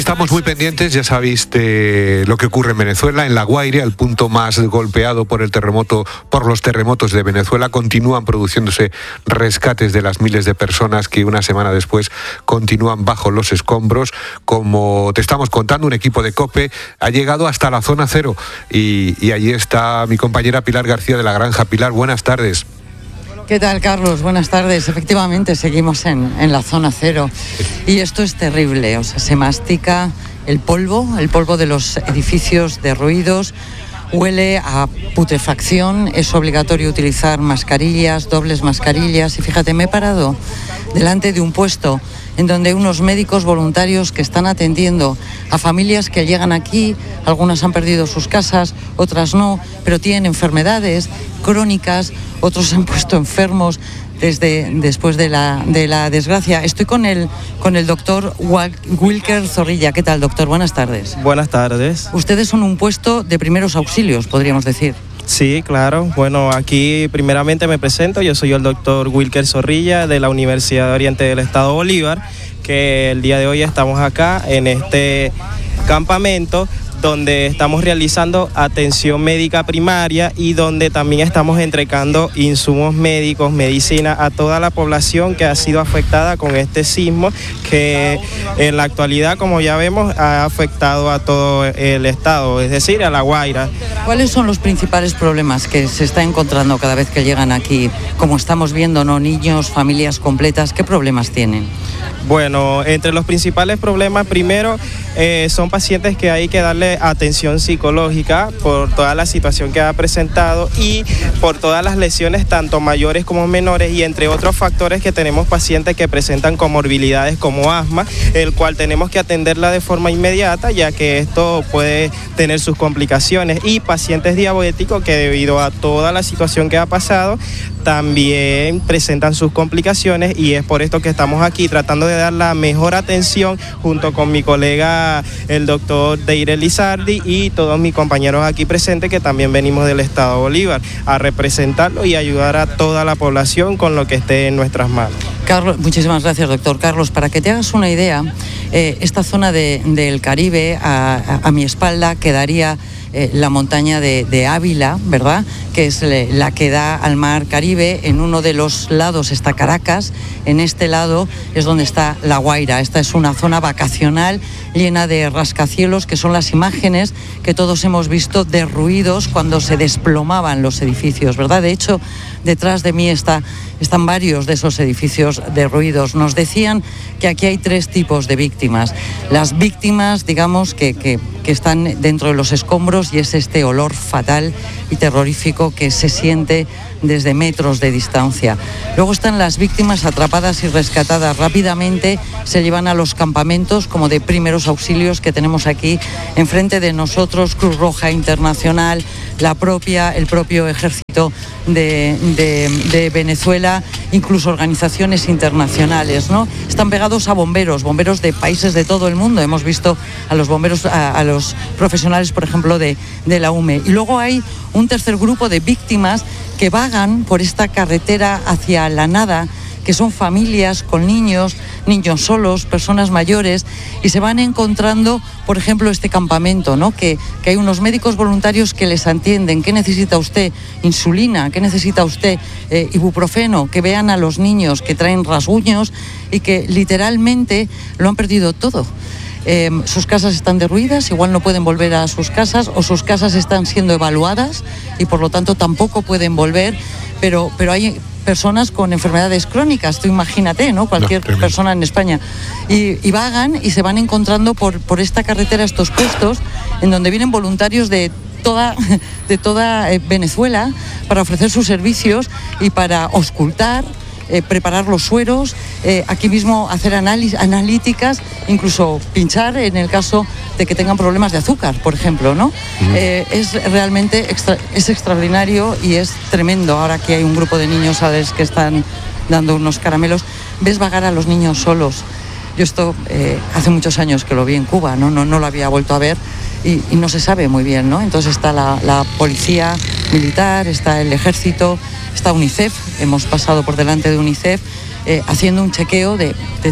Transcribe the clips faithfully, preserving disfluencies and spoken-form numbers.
Estamos muy pendientes, ya sabéis, de lo que ocurre en Venezuela, en La Guaira, el punto más golpeado por el terremoto, por los terremotos de Venezuela. Continúan produciéndose rescates de las miles de personas que una semana después continúan bajo los escombros. Como te estamos contando, un equipo de COPE ha llegado hasta la zona cero y, y allí está mi compañera Pilar García de La Granja. Pilar, buenas tardes. ¿Qué tal, Carlos? Buenas tardes. Efectivamente, seguimos en, en la zona cero y esto es terrible. O sea, se mastica el polvo, el polvo de los edificios derruidos, huele a putrefacción, es obligatorio utilizar mascarillas, dobles mascarillas. Y fíjate, me he parado delante de un puesto en donde unos médicos voluntarios que están atendiendo a familias que llegan aquí, algunas han perdido sus casas, otras no, pero tienen enfermedades crónicas, otros se han puesto enfermos desde después de la, de la desgracia. Estoy con el, con el doctor Wilker Zorrilla. ¿Qué tal, doctor? Buenas tardes. Buenas tardes. Ustedes son un puesto de primeros auxilios, podríamos decir. Sí, claro. Bueno, aquí primeramente me presento. Yo soy el doctor Wilker Zorrilla de la Universidad de Oriente del Estado Bolívar, que el día de hoy estamos acá en este campamento donde estamos realizando atención médica primaria y donde también estamos entregando insumos médicos, medicina a toda la población que ha sido afectada con este sismo que en la actualidad, como ya vemos, ha afectado a todo el estado, es decir, a La Guaira. ¿Cuáles son los principales problemas que se está encontrando cada vez que llegan aquí? Como estamos viendo, ¿no? Niños, familias completas, ¿qué problemas tienen? Bueno, entre los principales problemas, primero, eh, son pacientes que hay que darle atención psicológica por toda la situación que ha presentado y por todas las lesiones, tanto mayores como menores, y entre otros factores que tenemos pacientes que presentan comorbilidades como asma, el cual tenemos que atenderla de forma inmediata, ya que esto puede tener sus complicaciones, y pacientes diabéticos que debido a toda la situación que ha pasado también presentan sus complicaciones, y es por esto que estamos aquí tratando de dar la mejor atención junto con mi colega el doctor Deire Lizardi y todos mis compañeros aquí presentes que también venimos del Estado Bolívar a representarlo y ayudar a toda la población con lo que esté en nuestras manos. Carlos, muchísimas gracias, doctor. Carlos, para que te hagas una idea, eh, esta zona de, del Caribe, a, a, a mi espalda quedaría Eh, la montaña de, de Ávila, ¿verdad?, que es le, la que da al mar Caribe. En uno de los lados está Caracas, en este lado es donde está La Guaira. Esta es una zona vacacional llena de rascacielos, que son las imágenes que todos hemos visto derruidos cuando se desplomaban los edificios, ¿verdad? De hecho, detrás de mí está, están varios de esos edificios derruidos. Nos decían que aquí hay tres tipos de víctimas. Las víctimas, digamos, que, que, que están dentro de los escombros, y es este olor fatal y terrorífico que se siente desde metros de distancia. Luego están las víctimas atrapadas y rescatadas rápidamente, se llevan a los campamentos como de primeros auxilios que tenemos aquí enfrente de nosotros, Cruz Roja Internacional, la propia, el propio ejército de, de, de Venezuela, incluso organizaciones internacionales, ¿no? Están pegados a bomberos, bomberos de países de todo el mundo. Hemos visto a los bomberos, a, a los profesionales, por ejemplo, de, de la U M E. Y luego hay un tercer grupo de víctimas que vagan por esta carretera hacia la nada, que son familias con niños, niños solos, personas mayores, y se van encontrando, por ejemplo, este campamento, ¿no? Que, que hay unos médicos voluntarios que les atienden. ¿Qué necesita usted? Insulina. ¿Qué necesita usted? Eh, ibuprofeno. Que vean a los niños que traen rasguños y que literalmente lo han perdido todo. Eh, sus casas están derruidas, igual no pueden volver a sus casas, o sus casas están siendo evaluadas y por lo tanto tampoco pueden volver, pero, pero hay personas con enfermedades crónicas, tú imagínate, ¿no? Cualquier no, persona en España, y, y vagan y se van encontrando por, por esta carretera estos puestos en donde vienen voluntarios de toda, de toda eh, Venezuela para ofrecer sus servicios y para auscultar, Eh, preparar los sueros, eh, aquí mismo hacer análisis, analíticas, incluso pinchar en el caso de que tengan problemas de azúcar, por ejemplo, ¿no? Uh-huh. Eh, es realmente extra, es extraordinario y es tremendo. Ahora que hay un grupo de niños, ¿sabes?, que están dando unos caramelos, ves vagar a los niños solos. Yo esto eh, hace muchos años que lo vi en Cuba, no, no, no lo había vuelto a ver. Y, y no se sabe muy bien, ¿no? Entonces está la, la policía militar, está el ejército, está UNICEF, hemos pasado por delante de UNICEF, eh, haciendo un chequeo de, de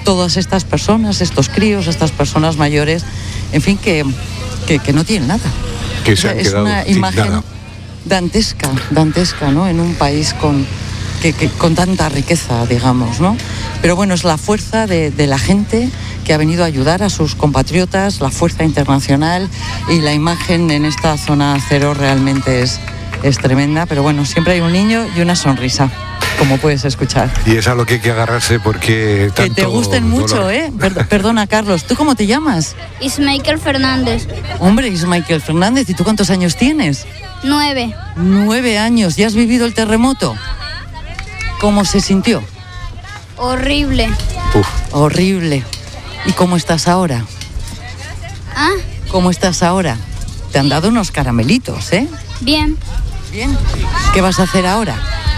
todas estas personas, estos críos, estas personas mayores, en fin, que, que, que no tienen nada. Que se han es quedado una sin imagen nada. dantesca, dantesca, ¿no? En un país con, que, que, con tanta riqueza, digamos, ¿no? Pero bueno, es la fuerza de, de la gente que ha venido a ayudar a sus compatriotas, la fuerza internacional, y la imagen en esta zona cero realmente es, es tremenda, pero bueno, siempre hay un niño y una sonrisa, como puedes escuchar. Y es a lo que hay que agarrarse porque tanto Que te gusten mucho, dolor. ¿eh? Per- perdona, Carlos, ¿tú cómo te llamas? Ismael Fernández, Hombre, Ismael Fernández, ¿y tú cuántos años tienes? nueve. Nueve años, ¿ya has vivido el terremoto? ¿Cómo se sintió? Horrible. Uf, Horrible. ¿Y cómo estás ahora? ¿Ah? ¿Cómo estás ahora? Te han dado unos caramelitos, ¿eh? Bien. Bien. ¿Qué vas a hacer ahora?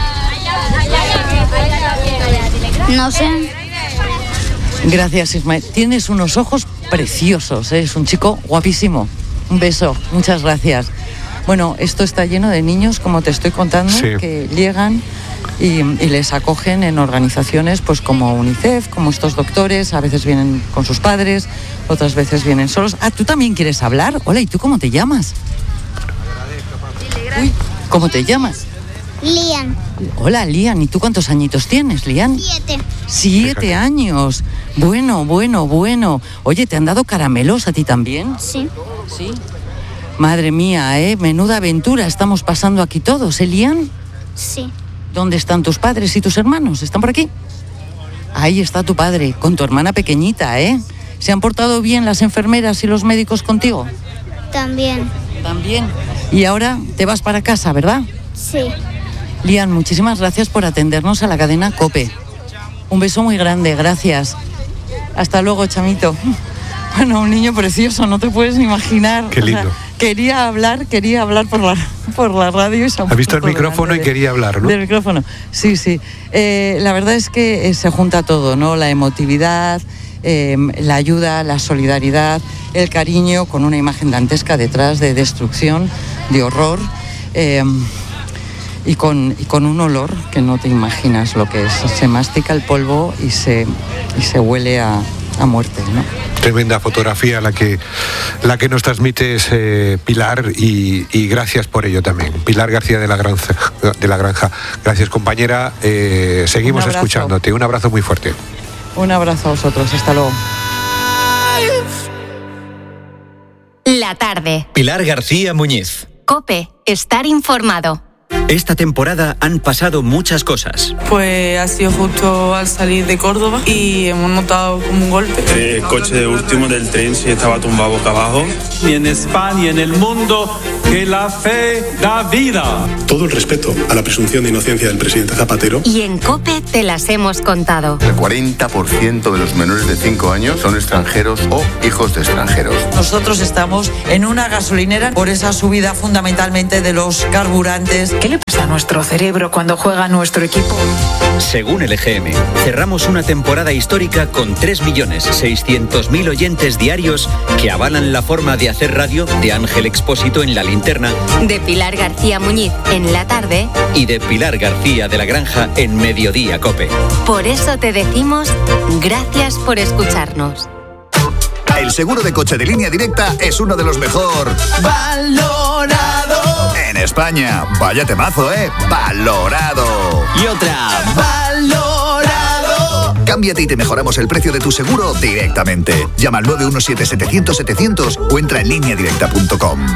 No sé. Gracias, Ismael. Tienes unos ojos preciosos, ¿eh? Es un chico guapísimo. Un beso, muchas gracias. Bueno, esto está lleno de niños, como te estoy contando, Sí. que llegan y, y les acogen en organizaciones pues como UNICEF, como estos doctores. A veces vienen con sus padres, otras veces vienen solos. Ah, ¿tú también quieres hablar? Hola, ¿y tú cómo te llamas? Uy, ¿cómo te llamas? Lian. Hola, Lian, ¿y tú cuántos añitos tienes, Lian? Siete. Siete Fíjate. años. Bueno, bueno, bueno. Oye, ¿te han dado caramelos a ti también? Sí. Sí. Madre mía, ¿eh? Menuda aventura estamos pasando aquí todos, ¿eh, Lian? Sí. ¿Dónde están tus padres y tus hermanos? ¿Están por aquí? Ahí está tu padre, con tu hermana pequeñita, ¿eh? ¿Se han portado bien las enfermeras y los médicos contigo? También. También. Y ahora te vas para casa, ¿verdad? Sí. Lian, muchísimas gracias por atendernos a la cadena COPE. Un beso muy grande, gracias. Hasta luego, chamito. Bueno, un niño precioso, no te puedes ni imaginar. Qué lindo. O sea, quería hablar, quería hablar por la, por la radio. Y se ha visto el puesto micrófono y delante de- quería hablar, ¿no? Del micrófono, sí, sí. Eh, la verdad es que eh, se junta todo, ¿no? La emotividad, eh, la ayuda, la solidaridad, el cariño, con una imagen dantesca detrás de destrucción, de horror. eh, Y con, y con un olor que no te imaginas lo que es. Se mastica el polvo y se, y se huele a, a muerte, ¿no? Tremenda fotografía la que, la que nos transmites, eh, Pilar, y, y gracias por ello también. Pilar García de la Granja. De la Granja. Gracias, compañera. Eh, seguimos Un abrazo. escuchándote. Un abrazo muy fuerte. Un abrazo a vosotros. Hasta luego. La tarde. Pilar García Muñiz. COPE. Estar informado. Esta temporada han pasado muchas cosas. Pues ha sido justo al salir de Córdoba y hemos notado como un golpe. El coche de último del tren sí estaba tumbado boca abajo. Y en España y en el mundo, que la fe da vida. Todo el respeto a la presunción de inocencia del presidente Zapatero. Y en COPE te las hemos contado. El cuarenta por ciento de los menores de cinco años son extranjeros o hijos de extranjeros. Nosotros estamos en una gasolinera por esa subida fundamentalmente de los carburantes. ¿Qué le pasa a nuestro cerebro cuando juega nuestro equipo? Según el E G M, cerramos una temporada histórica con tres millones seiscientos mil oyentes diarios que avalan la forma de hacer radio de Ángel Expósito en La Linterna De Pilar García Muñiz en la tarde. y de Pilar García de la Granja en Mediodía COPE. Por eso te decimos gracias por escucharnos. El seguro de coche de Línea Directa es uno de los mejor Valorado. en España. Vaya temazo, ¿eh? Valorado. Y otra. Valorado. Cámbiate y te mejoramos el precio de tu seguro directamente. Llama al nueve uno siete setecientos setecientos o entra en línea directa punto com.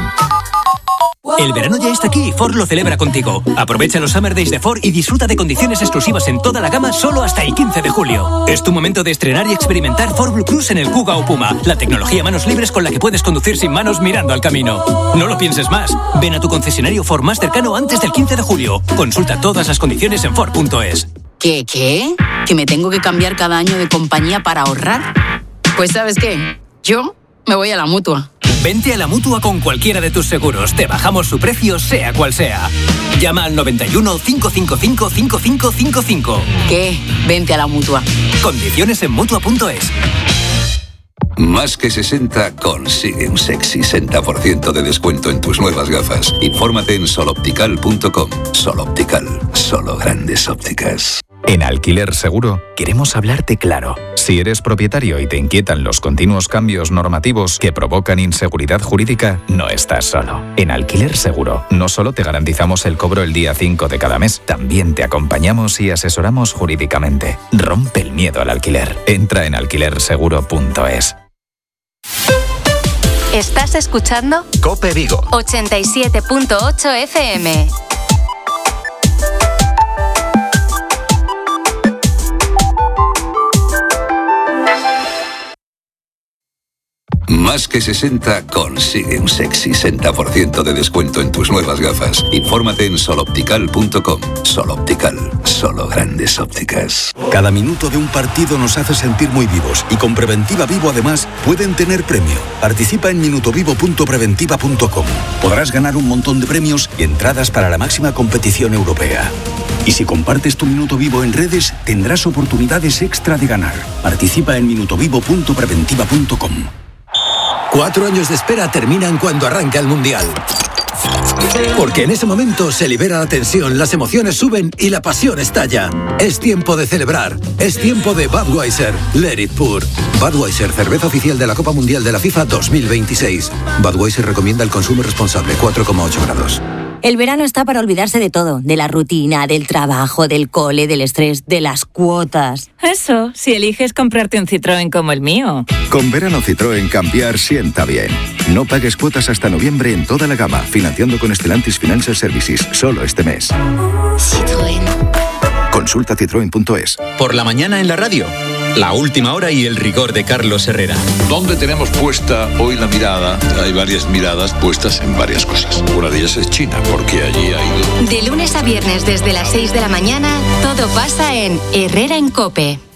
El verano ya está aquí y Ford lo celebra contigo. Aprovecha los Summer Days de Ford y disfruta de condiciones exclusivas en toda la gama solo hasta el quince de julio. Es tu momento de estrenar y experimentar Ford Blue Cruise en el Kuga o Puma, la tecnología manos libres con la que puedes conducir sin manos mirando al camino. No lo pienses más. Ven a tu concesionario Ford más cercano antes del quince de julio. Consulta todas las condiciones en Ford punto es. ¿Qué, qué? ¿Que me tengo que cambiar cada año de compañía para ahorrar? Pues ¿sabes qué? Yo me voy a la Mutua. Vente a la Mutua con cualquiera de tus seguros. Te bajamos su precio, sea cual sea. Llama al noventa y uno, cinco cinco cinco, cinco cinco cinco cinco. ¿Qué? Vente a la Mutua. Condiciones en Mutua punto es. Más que sesenta consigue un sexy sesenta por ciento de descuento en tus nuevas gafas. Infórmate en sol optical punto com. Sol Optical, solo grandes ópticas. En Alquiler Seguro queremos hablarte claro. Si eres propietario y te inquietan los continuos cambios normativos que provocan inseguridad jurídica, no estás solo. En Alquiler Seguro no solo te garantizamos el cobro el día cinco de cada mes, también te acompañamos y asesoramos jurídicamente. Rompe el miedo al alquiler. Entra en alquiler seguro punto es. ¿Estás escuchando? COPE Vigo. ochenta y siete punto ocho F M. Más que sesenta consigue un sexy sesenta por ciento de descuento en tus nuevas gafas. Infórmate en sol optical punto com. Sol Optical, solo grandes ópticas. Cada minuto de un partido nos hace sentir muy vivos y con Preventiva Vivo además pueden tener premio. Participa en minutovivo punto preventiva punto com. Podrás ganar un montón de premios y entradas para la máxima competición europea. Y si compartes tu minuto vivo en redes, tendrás oportunidades extra de ganar. Participa en minutovivo punto preventiva punto com. Cuatro años de espera terminan cuando arranca el Mundial. Porque en ese momento se libera la tensión, las emociones suben y la pasión estalla. Es tiempo de celebrar. Es tiempo de Budweiser. Let it pour. Budweiser, cerveza oficial de la Copa Mundial de la FIFA dos mil veintiséis. Budweiser recomienda el consumo responsable, cuatro coma ocho grados. El verano está para olvidarse de todo, de la rutina, del trabajo, del cole, del estrés, de las cuotas. Eso, si eliges comprarte un Citroën como el mío. Con verano Citroën cambiar sienta bien. No pagues cuotas hasta noviembre en toda la gama, financiando con Stellantis Financial Services, solo este mes. Citroën. Consulta citroen punto es. Por la mañana en la radio, la última hora y el rigor de Carlos Herrera. ¿Dónde tenemos puesta hoy la mirada? Hay varias miradas puestas en varias cosas. Una de ellas es China, porque allí ha ido... De lunes a viernes desde las seis de la mañana, todo pasa en Herrera en COPE.